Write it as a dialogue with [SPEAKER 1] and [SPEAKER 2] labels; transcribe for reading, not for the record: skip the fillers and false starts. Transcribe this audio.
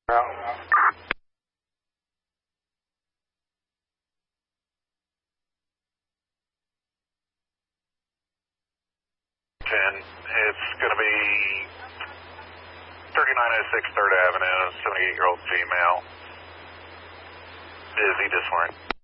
[SPEAKER 1] It's going to be 3906 3rd Avenue, 78-year-old female. Busy this morning.